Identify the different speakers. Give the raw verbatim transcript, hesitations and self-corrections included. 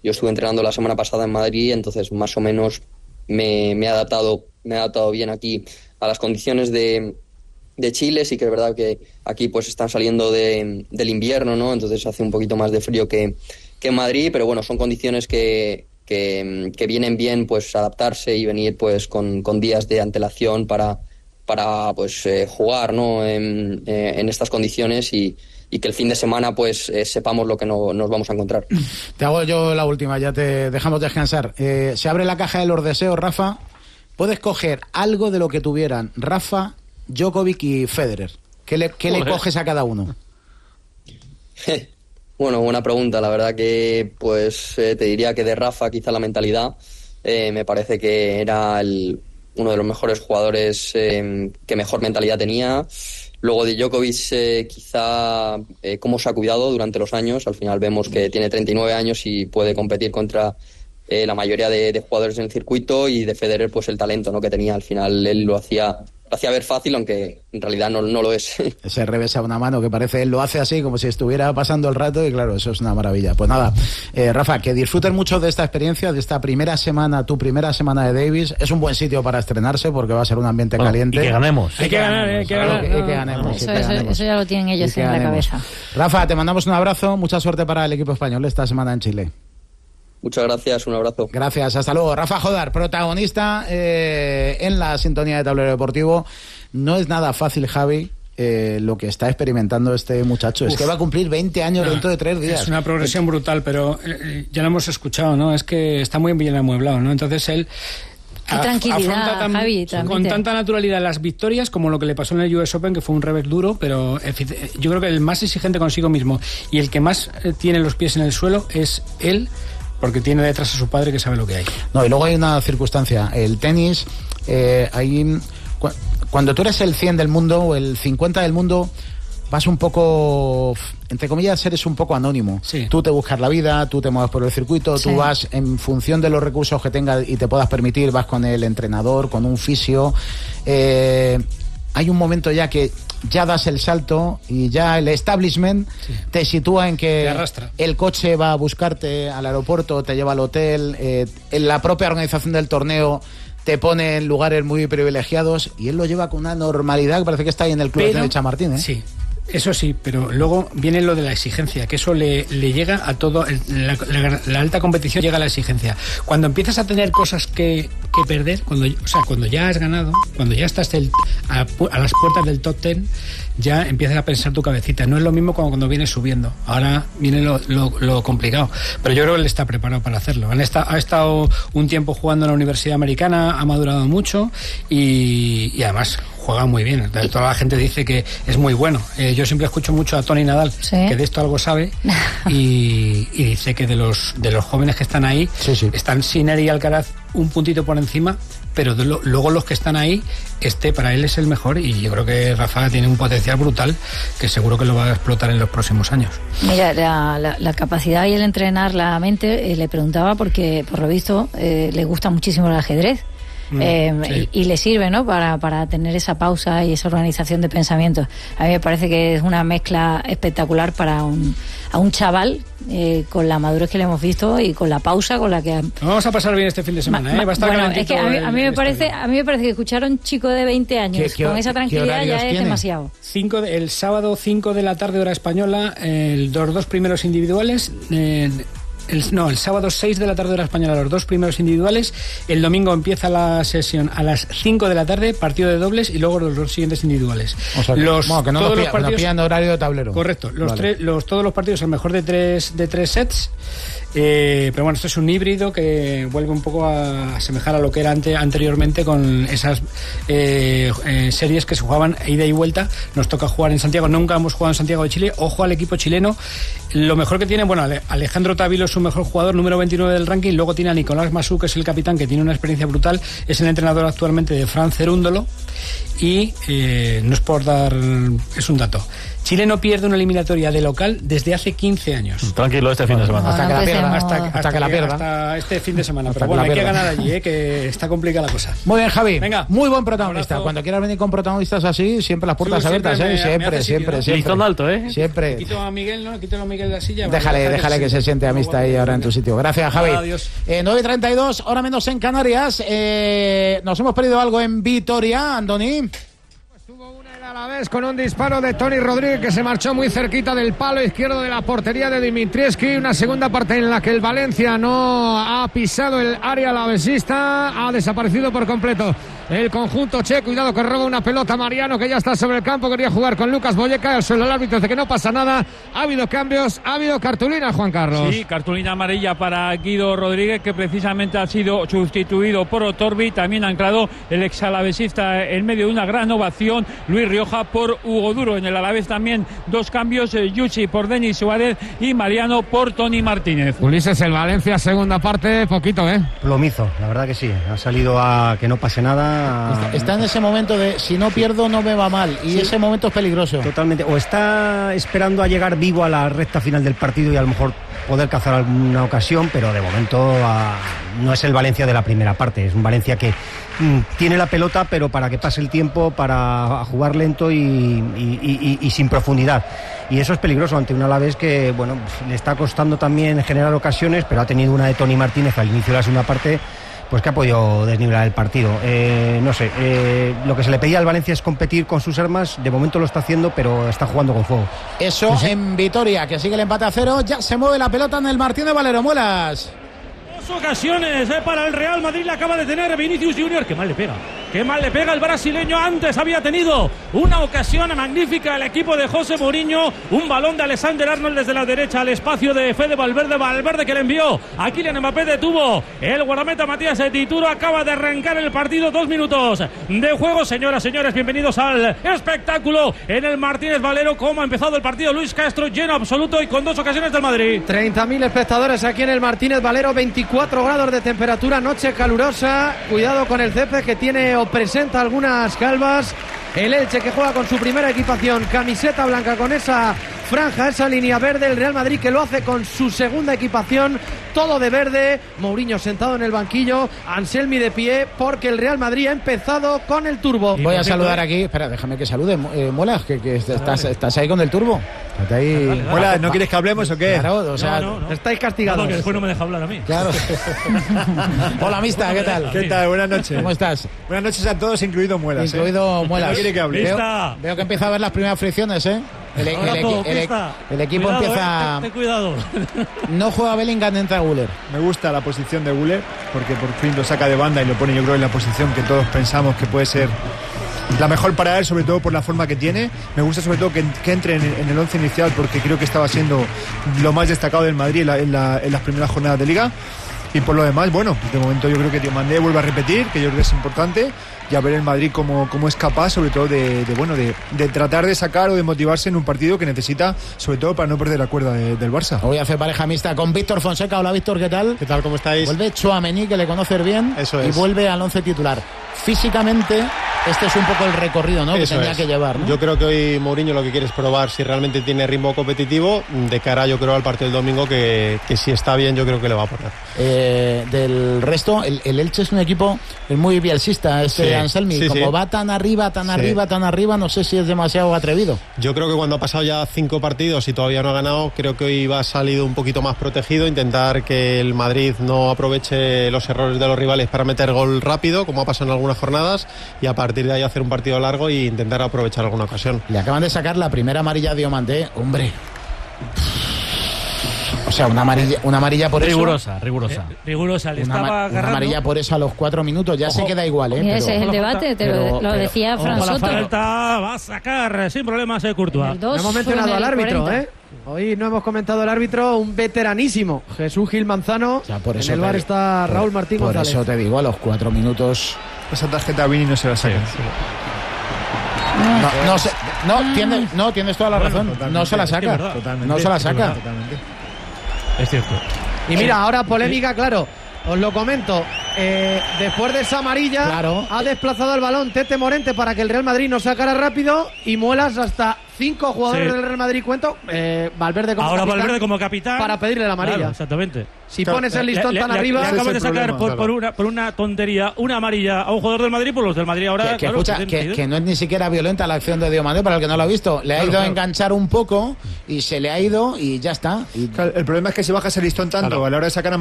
Speaker 1: yo estuve entrenando la semana pasada en Madrid, entonces más o menos me, me he adaptado, me he adaptado bien aquí a las condiciones de, de Chile. Sí que es verdad que aquí pues están saliendo de, del invierno, ¿no? Entonces hace un poquito más de frío que, que en Madrid, pero bueno, son condiciones que, que, que vienen bien pues adaptarse y venir pues con, con días de antelación para, para pues eh, jugar, ¿no? En, eh, en estas condiciones y y que el fin de semana pues eh, sepamos lo que no, nos vamos a encontrar.
Speaker 2: Te hago yo la última, ya te dejamos descansar. Eh, se abre la caja de los deseos, Rafa. Puedes coger algo de lo que tuvieran Rafa, Djokovic y Federer. ¿Qué le, qué le coges a cada uno?
Speaker 1: Bueno, buena pregunta. La verdad que pues eh, te diría que de Rafa quizá la mentalidad. Eh, me parece que era el, uno de los mejores jugadores eh, que mejor mentalidad tenía. Luego de Djokovic, eh, quizá eh, cómo se ha cuidado durante los años. Al final vemos que tiene treinta y nueve años y puede competir contra eh, la mayoría de, de jugadores en el circuito, y de Federer pues el talento, ¿no?, que tenía. Al final él lo hacía, lo hacía ver fácil, aunque en realidad no, no lo es.
Speaker 2: Ese revés a una mano que parece, él lo hace así como si estuviera pasando el rato, y claro, eso es una maravilla. Pues nada, eh, Rafa, que disfruten mucho de esta experiencia, de esta primera semana, tu primera semana de Davis. Es un buen sitio para estrenarse porque va a ser un ambiente bueno, caliente.
Speaker 3: Y que ganemos.
Speaker 4: Hay que ganar, hay que ganar.
Speaker 2: Hay que ganemos.
Speaker 5: Eso, eso, eso ya lo tienen ellos en la cabeza.
Speaker 2: Rafa, te mandamos un abrazo, mucha suerte para el equipo español esta semana en Chile.
Speaker 1: Muchas gracias, un abrazo.
Speaker 2: Gracias, hasta luego. Rafa Jodar, protagonista eh, en la sintonía de Tablero Deportivo. No es nada fácil, Javi, eh, lo que está experimentando este muchacho. Uf. Es que va a cumplir veinte años no, dentro de tres días.
Speaker 4: Es una progresión brutal, pero eh, ya lo hemos escuchado, ¿no? Es que está muy bien amueblado, ¿no? Entonces él...
Speaker 5: Qué tranquilidad, tan, Javi,
Speaker 4: con tanta naturalidad las victorias, como lo que le pasó en el U S Open, que fue un revés duro, pero yo creo que el más exigente consigo mismo y el que más tiene los pies en el suelo es él, porque tiene detrás a su padre que sabe lo que hay.
Speaker 2: No, y luego hay una circunstancia, el tenis, eh, hay, cu- cuando tú eres el cien del mundo o el cincuenta del mundo, vas un poco, entre comillas, eres un poco anónimo.
Speaker 4: Sí.
Speaker 2: Tú te buscas la vida, tú te mueves por el circuito, sí. Tú vas en función de los recursos que tengas y te puedas permitir, vas con el entrenador, con un fisio. Eh, hay un momento ya que ya das el salto y ya el establishment sí. te sitúa en que el coche va a buscarte al aeropuerto, te lleva al hotel, eh, en la propia organización del torneo te pone en lugares muy privilegiados, y él lo lleva con una normalidad que parece que está ahí en el club de Chamartín, ¿eh?
Speaker 4: Sí. Eso sí, pero luego viene lo de la exigencia, que eso le, le llega a todo, la, la, la alta competición llega a la exigencia. Cuando empiezas a tener cosas que, que perder, cuando, o sea, cuando ya has ganado, cuando ya estás el, a, a las puertas del top ten, ya empiezas a pensar tu cabecita. No es lo mismo como cuando vienes subiendo. Ahora viene lo, lo, lo complicado. Pero yo creo que él está preparado para hacerlo. Han esta, ha estado un tiempo jugando en la Universidad Americana, ha madurado mucho y, y además juega muy bien. Toda la gente dice que es muy bueno. Eh, yo siempre escucho mucho a Tony Nadal, ¿sí?, que de esto algo sabe, y, y dice que de los de los jóvenes que están ahí, sí, sí. están Sinner y Alcaraz un puntito por encima, pero de lo, luego los que están ahí, este para él es el mejor, y yo creo que Rafa tiene un potencial brutal que seguro que lo va a explotar en los próximos años.
Speaker 5: Mira, la, la, la capacidad y el entrenar la mente, eh, le preguntaba porque por lo visto eh, le gusta muchísimo el ajedrez. Eh, sí. y, y le sirve, ¿no?, para, para tener esa pausa y esa organización de pensamientos. A mí me parece que es una mezcla espectacular para un, a un chaval eh, con la madurez que le hemos visto y con la pausa con la que...
Speaker 4: Vamos a pasar bien este fin de semana, ma, ¿eh? Va a estar
Speaker 5: bueno, es que a mí, a mí me parece a mí me parece que escuchar a un chico de veinte años ¿Qué, con esa tranquilidad ya es tiene? demasiado.
Speaker 4: Cinco de, el sábado cinco de la tarde hora española, eh, los dos primeros individuales... Eh, El, no, el sábado seis de la tarde hora española, los dos primeros individuales. El domingo empieza la sesión a las cinco de la tarde, partido de dobles, y luego los dos siguientes individuales.
Speaker 2: O sea, que,
Speaker 4: los,
Speaker 2: bueno, que no
Speaker 4: todos
Speaker 2: nos
Speaker 4: los partidos,
Speaker 2: pillan horario de tablero.
Speaker 4: Correcto. Los,
Speaker 2: vale.
Speaker 4: tres, los todos los partidos al mejor de tres de tres sets. Eh, pero bueno, esto es un híbrido que vuelve un poco a asemejar a lo que era ante, anteriormente con esas eh, eh, series que se jugaban ida y vuelta. Nos toca jugar en Santiago, nunca hemos jugado en Santiago de Chile. Ojo al equipo chileno. Lo mejor que tiene, bueno, Alejandro Tavilo es su mejor jugador, número veintinueve del ranking. Luego tiene a Nicolás Masú, que es el capitán, que tiene una experiencia brutal. Es el entrenador actualmente de Fran Cerúndolo. Y eh, no es por dar, es un dato. Chile no pierde una eliminatoria de local desde hace quince años.
Speaker 3: Tranquilo este fin de semana.
Speaker 2: No, hasta,
Speaker 5: no
Speaker 2: que la pierda,
Speaker 5: empecemos.
Speaker 2: hasta, hasta, hasta que la pierda.
Speaker 4: Hasta este fin de semana.
Speaker 2: Hasta
Speaker 4: Pero
Speaker 2: que
Speaker 4: bueno,
Speaker 2: la
Speaker 4: hay que
Speaker 2: pierda.
Speaker 4: ganar allí, ¿eh? Que está complicada la cosa.
Speaker 2: Muy bien, Javi.
Speaker 4: Venga.
Speaker 2: Muy buen protagonista.
Speaker 4: Abrazo.
Speaker 2: Cuando quieras venir con protagonistas así, siempre las puertas
Speaker 4: Sí,
Speaker 2: abiertas,
Speaker 4: siempre
Speaker 2: ¿eh?
Speaker 4: me- me
Speaker 2: Siempre,
Speaker 4: hace
Speaker 2: siempre,
Speaker 4: sitio, ¿no?
Speaker 2: siempre.
Speaker 3: Listón alto, ¿eh?
Speaker 2: Siempre.
Speaker 4: Quito a Miguel, ¿no? Quítalo a Miguel de la silla.
Speaker 2: Déjale,
Speaker 4: Vale,
Speaker 2: déjale que se siente amista ahí ahora en tu sitio. Gracias, Javi.
Speaker 4: Adiós.
Speaker 2: Eh, nueve y treinta y dos, hora menos en Canarias. Eh, nos hemos perdido algo en Vitoria, Andoni.
Speaker 6: A la vez con un disparo de Toni Rodríguez que se marchó muy cerquita del palo izquierdo de la portería de Dimitrievski. Una segunda parte en la que el Valencia no ha pisado el área alavesista, ha desaparecido por completo el conjunto che. Cuidado que roba una pelota Mariano, que ya está sobre el campo, quería jugar con Lucas Boyeca. El suelo el árbitro dice que no pasa nada. Ha habido cambios, ha habido cartulina, Juan Carlos.
Speaker 7: Sí, cartulina amarilla para Guido Rodríguez, que precisamente ha sido sustituido por Otorbi. También ha anclado el exalavesista en medio de una gran ovación, Luis Rioja por Hugo Duro. En el Alavés también dos cambios, eh, Yuchi por Denis Suárez y Mariano por Toni Martínez.
Speaker 6: Ulises, el Valencia, segunda parte, poquito, ¿eh?
Speaker 8: Plomizo, la verdad que sí. Ha salido a que no pase nada.
Speaker 2: Está, está en ese momento de si no pierdo no me va mal. Y
Speaker 8: Sí.
Speaker 2: ese momento es peligroso.
Speaker 8: Totalmente. O está esperando a llegar vivo a la recta final del partido y a lo mejor poder cazar alguna ocasión, pero de momento a, no es el Valencia de la primera parte. Es un Valencia que mm, tiene la pelota, pero para que pase el tiempo, para jugar lento y, y, y, y, y sin profundidad. Y eso es peligroso ante un Alavés que, bueno, le está costando también generar ocasiones, pero ha tenido una de Toni Martínez al inicio de la segunda parte, pues que ha podido desnivelar el partido. Eh, no sé, eh, lo que se le pedía al Valencia es competir con sus armas. De momento lo está haciendo, pero está jugando con fuego.
Speaker 2: Eso
Speaker 8: Sí, sí.
Speaker 2: en Vitoria, que sigue el empate a cero. Ya se mueve la pelota en el Martínez Valero. Muelas.
Speaker 7: Dos ocasiones eh, para el Real Madrid, la acaba de tener Vinicius Junior. Qué mal le pega. Qué mal le pega el brasileño. Antes había tenido una ocasión magnífica el equipo de José Mourinho. Un balón de Alexander Arnold desde la derecha al espacio de Fede Valverde. Valverde que le envió a Kylian Mbappé. Detuvo el guardameta Matías Dituro. Acaba de arrancar el partido. Dos minutos de juego. Señoras, señores, bienvenidos al espectáculo en el Martínez Valero. ¿Cómo ha empezado el partido? Luis Castro, lleno absoluto y con dos ocasiones del Madrid.
Speaker 9: treinta mil espectadores aquí en el Martínez Valero, veinticuatro grados de temperatura, noche calurosa. Cuidado con el césped que tiene o presenta algunas calvas. El Elche que juega con su primera equipación, camiseta blanca con esa franja, esa línea verde. El Real Madrid que lo hace con su segunda equipación, todo de verde. Mourinho sentado en el banquillo, Anselmi de pie, porque el Real Madrid ha empezado con el turbo.
Speaker 2: Voy a saludar aquí. Espera, déjame que salude. Eh, Muelas, que, que estás, estás ahí con el turbo. Estás ahí.
Speaker 10: Hola, ¿no quieres que hablemos o qué?
Speaker 2: Claro, o sea,
Speaker 7: No, no, no.
Speaker 9: Estáis castigados.
Speaker 7: No, que después no me deja hablar a mí.
Speaker 2: claro. Hola, amista, ¿qué tal?
Speaker 10: ¿Qué tal? Buenas noches.
Speaker 2: ¿Cómo estás?
Speaker 10: Buenas noches a todos, incluido Muelas. ¿eh?
Speaker 2: Incluido Muelas.
Speaker 10: No quiere que hable.
Speaker 2: Veo,
Speaker 7: Pista.
Speaker 2: veo que empieza a ver las primeras fricciones, ¿eh? El, el-
Speaker 7: Ahora
Speaker 2: el-
Speaker 7: todo,
Speaker 2: el-
Speaker 7: pista.
Speaker 2: el equipo
Speaker 7: Cuidado,
Speaker 2: empieza.
Speaker 7: eh, ten- ten cuidado.
Speaker 2: No juega Bellingham, entra Guller.
Speaker 10: Me gusta la posición de Guller porque por fin lo saca de banda y lo pone, yo creo, en la posición que todos pensamos que puede ser la mejor para él, sobre todo por la forma que tiene. Me gusta sobre todo que, que entre en, en el once inicial porque creo que estaba siendo lo más destacado del Madrid en, la- en la- en las primeras jornadas de Liga. Y por lo demás, bueno, de momento yo creo que Diomandé vuelve a repetir, que yo creo que es importante, y a ver el Madrid cómo, cómo es capaz, sobre todo, de, de, bueno, de, de tratar de sacar o de motivarse en un partido que necesita, sobre todo para no perder la cuerda de- del Barça.
Speaker 2: Voy a hacer pareja mixta con Víctor Fonseca. Hola, Víctor, ¿qué tal?
Speaker 3: ¿Qué tal? ¿Cómo estáis?
Speaker 2: Vuelve Tchouaméni, que le conoces bien,
Speaker 3: Eso
Speaker 2: y
Speaker 3: es.
Speaker 2: vuelve al once titular. Físicamente, este es un poco el recorrido, ¿no?
Speaker 3: Eso
Speaker 2: que tenía
Speaker 3: es.
Speaker 2: que llevar, ¿no?
Speaker 3: Yo creo que hoy Mourinho lo que quiere es probar si realmente tiene ritmo competitivo de cara, yo creo, al partido del domingo, que, que si está bien, yo creo que le va a poner.
Speaker 2: Eh, del resto, el, el Elche es un equipo muy bielcista, este
Speaker 3: Sí,
Speaker 2: Anselmi.
Speaker 3: sí,
Speaker 2: Como
Speaker 3: sí.
Speaker 2: va tan arriba, tan
Speaker 3: Sí.
Speaker 2: arriba, tan arriba, no sé si es demasiado atrevido.
Speaker 3: Yo creo que cuando ha pasado ya cinco partidos y todavía no ha ganado, creo que hoy va a salir un poquito más protegido, intentar que el Madrid no aproveche los errores de los rivales para meter gol rápido, como ha pasado en algunas jornadas, y a partir de ahí hacer un partido largo e intentar aprovechar alguna ocasión.
Speaker 2: Le acaban de sacar la primera amarilla a Diomandé, hombre. O sea, una amarilla, una amarilla por
Speaker 11: Rigurosa,
Speaker 2: eso.
Speaker 11: rigurosa.
Speaker 7: Eh, rigurosa, le
Speaker 2: Una,
Speaker 7: estaba
Speaker 2: ama- una
Speaker 7: agarrando.
Speaker 2: amarilla por eso a los cuatro minutos, ya se
Speaker 7: Ojo.
Speaker 2: queda igual, ¿eh?
Speaker 5: Y ese
Speaker 2: Pero-
Speaker 5: es el debate, te lo,
Speaker 2: pero-
Speaker 5: lo
Speaker 2: pero-
Speaker 5: decía
Speaker 7: Ojo,
Speaker 5: Fran
Speaker 7: la
Speaker 5: Soto.
Speaker 7: falta va a sacar sin problemas el Courtois.
Speaker 5: El dos
Speaker 9: No hemos
Speaker 5: fue en
Speaker 9: mencionado
Speaker 5: el
Speaker 9: al árbitro,
Speaker 5: cuarenta.
Speaker 9: ¿eh? Hoy no hemos comentado al árbitro, un veteranísimo, Jesús Gil Manzano.
Speaker 2: O sea, por
Speaker 9: en
Speaker 2: eso
Speaker 9: el
Speaker 2: te-
Speaker 9: bar está
Speaker 2: por-
Speaker 9: Raúl Martín
Speaker 2: por
Speaker 9: González.
Speaker 2: eso te digo, a los cuatro minutos.
Speaker 10: Esa tarjeta a Vini no se la saca.
Speaker 2: No, no, se- no, tiene- no, tienes toda la razón. No se la saca.
Speaker 10: Totalmente.
Speaker 2: No se la saca.
Speaker 10: Totalmente.
Speaker 11: Es cierto.
Speaker 9: Y mira, ahora polémica, claro, os lo comento. eh, después de esa amarilla,
Speaker 2: claro.
Speaker 9: ha desplazado el balón Tete Morente para que el Real Madrid no sacara rápido y muelas hasta cinco jugadores
Speaker 7: Sí.
Speaker 9: del Real Madrid, cuento, eh, Valverde como
Speaker 7: Ahora
Speaker 9: capitán,
Speaker 7: Valverde como capitán.
Speaker 9: para pedirle la amarilla.
Speaker 7: Claro, exactamente.
Speaker 9: Si pones el listón
Speaker 7: Le-
Speaker 9: tan
Speaker 7: le-
Speaker 9: arriba...
Speaker 7: Le acabas de
Speaker 10: Ese es el
Speaker 7: sacar
Speaker 10: problema,
Speaker 7: por,
Speaker 10: claro.
Speaker 7: por una, por una tontería una amarilla a un jugador del Madrid, por los del Madrid ahora.
Speaker 2: Que, que,
Speaker 7: claro,
Speaker 2: escucha,
Speaker 7: tienen
Speaker 2: que,
Speaker 7: sentido.
Speaker 2: que no es ni siquiera violenta la acción de Diomané, para el que no lo ha visto. Le ha
Speaker 7: Claro,
Speaker 2: ido a
Speaker 7: claro.
Speaker 2: enganchar un poco y se le ha ido y ya está. Y
Speaker 10: Claro, el problema es que si bajas el listón tanto
Speaker 7: Claro.
Speaker 10: a la hora de sacar a